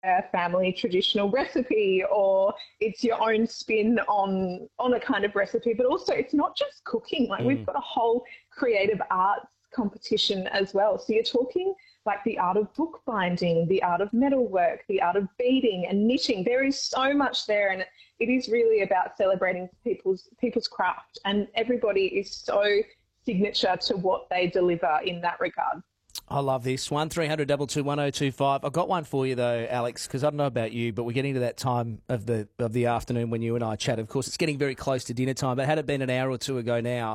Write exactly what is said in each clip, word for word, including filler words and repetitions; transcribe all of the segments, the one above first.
a family traditional recipe, or it's your own spin on on a kind of recipe. But also, it's not just cooking. Like, we've Mm. got a whole creative arts competition as well. So you're talking like the art of bookbinding, the art of metalwork, the art of beading and knitting. There is so much there, and it is really about celebrating people's people's craft. And everybody is so signature to what they deliver in that regard. I love this. one three hundred two two one oh two five. I've got one for you, though, Alex, because I don't know about you, but we're getting to that time of the of the afternoon when you and I chat. Of course, it's getting very close to dinner time, but had it been an hour or two ago now,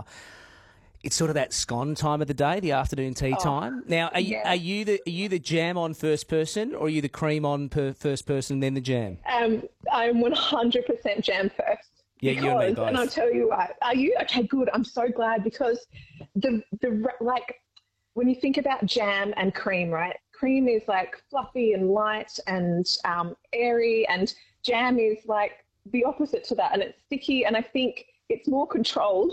it's sort of that scone time of the day, the afternoon tea Oh, time. Now, are, you, yeah. are you the are you the jam on first person, or are you the cream on per first person, then the jam? Um, I'm one hundred percent jam first. Yeah, because, you and me both. And I'll tell you what, are you? Okay, good. I'm so glad, because the the like when you think about jam and cream, right? Cream is like fluffy and light and um, airy, and jam is like the opposite to that, and it's sticky. And I think it's more controlled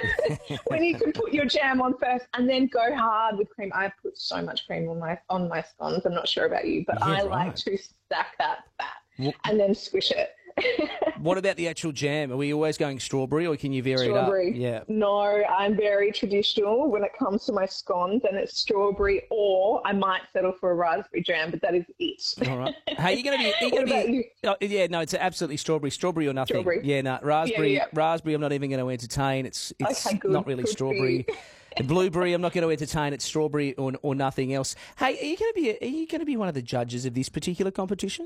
when you can put your jam on first and then go hard with cream. I put so much cream on my on my scones. I'm not sure about you, but Yeah, I right. like to stack that fat Well, and then squish it. what about the actual jam? Are we always going strawberry, or can you vary Strawberry. it up? Yeah. No, I'm very traditional when it comes to my scones, and it's strawberry, or I might settle for a raspberry jam, but that is it. All right. Hey, you're going to be... You're What gonna about be you? oh, yeah, no, it's absolutely strawberry. Strawberry or nothing. Strawberry. Yeah, no, raspberry. Yeah, yeah. Raspberry I'm not even going to entertain. It's it's Okay, good. not really Good for strawberry. you. And blueberry I'm not going to entertain. It's strawberry or, or nothing else. Hey, are you going to be are you going to be one of the judges of this particular competition?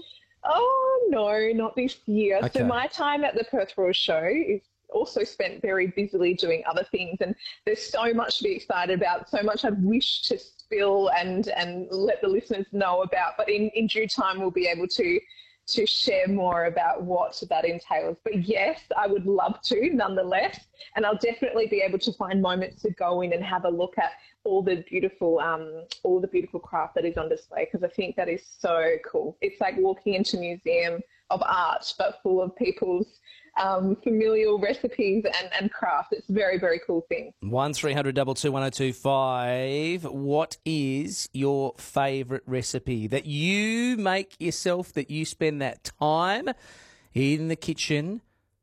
Oh, no, not this year. Okay. So my time at the Perth Royal Show is also spent very busily doing other things, and there's so much to be excited about, so much I wish to spill and, and let the listeners know about. But in, in due time, we'll be able to to share more about what that entails. But yes, I would love to nonetheless, and I'll definitely be able to find moments to go in and have a look at all the beautiful um, all the beautiful craft that is on display, because I think that is so cool. It's like walking into a museum of art, but full of people's um, familial recipes and, and craft. It's a very, very cool thing. One three hundred two two one oh two five. What is your favourite recipe that you make yourself, that you spend that time in the kitchen?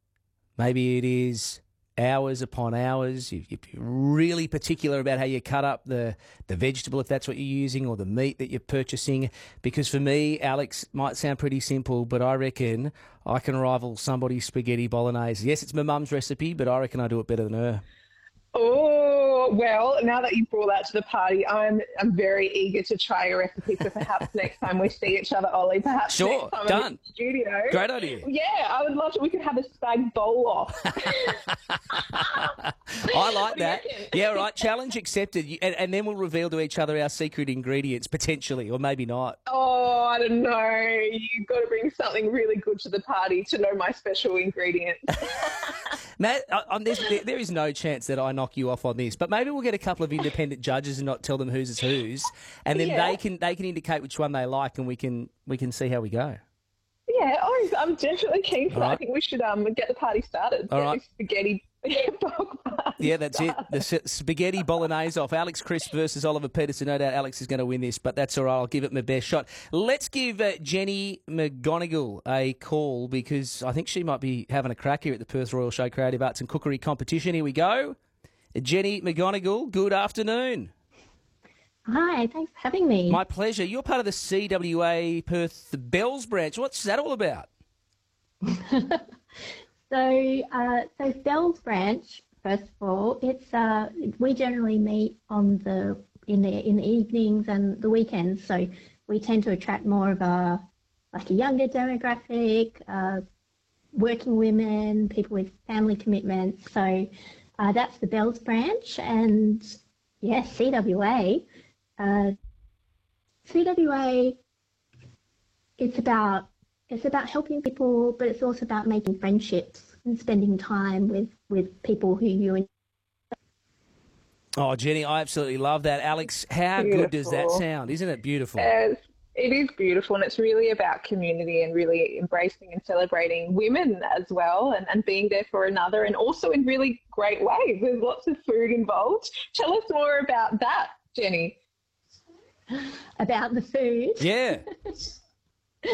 Maybe it is hours upon hours. If you're really particular about how you cut up the, the vegetable, if that's what you're using, or the meat that you're purchasing. Because for me, Alex, might sound pretty simple, but I reckon I can rival somebody's spaghetti bolognese. Yes, it's my mum's recipe, but I reckon I do it better than her. Oh, well, now that you've brought that to the party, I'm I'm very eager to try your recipe. So perhaps next time we see each other, Ollie, perhaps Sure, next time done. I'm in the studio. Great idea. Yeah, I would love to. We could have a spag bowl off. I like do you that. reckon? Yeah, right. Challenge accepted. You- And, and then we'll reveal to each other our secret ingredients, potentially, or maybe not. Oh, I don't know. You've got to bring something really good to the party to know my special ingredients. Matt, I, I'm, there's, there, there is no chance that I knock you off on this, but maybe we'll get a couple of independent judges and not tell them whose is whose, and then Yeah. they can they can indicate which one they like, and we can we can see how we go. Yeah, oh, I'm definitely keen for All that. I right. think we should um get the party started. All Get right. this spaghetti bog party Yeah, that's it. started. The s- spaghetti bolognese off. Alex Crisp versus Oliver Peterson. No doubt Alex is going to win this, but that's all right. I'll give it my best shot. Let's give uh, Jenny McGonigal a call, because I think she might be having a crack here at the Perth Royal Show Creative Arts and Cookery Competition. Here we go. Jenny McGonigal, good afternoon. Hi, thanks for having me. My pleasure. You're part of the C W A Perth Bells branch. What's that all about? so, uh, so Bells Branch, first of all, it's uh, we generally meet on the in the in the evenings and the weekends. So we tend to attract more of a like a younger demographic, uh, working women, people with family commitments. So uh, that's the Bells Branch, and yes, C W A. Uh, C W A, it's about it's about helping people, but it's also about making friendships and spending time with, with people who you enjoy. Oh, Jenny, I absolutely love that. Alex, how good does that Beautiful. sound? Isn't it beautiful? Yes, it is beautiful, and it's really about community and really embracing and celebrating women as well, and, and being there for another, and also in really great ways. There's lots of food involved. Tell us more about that, Jenny. About the food. Yeah.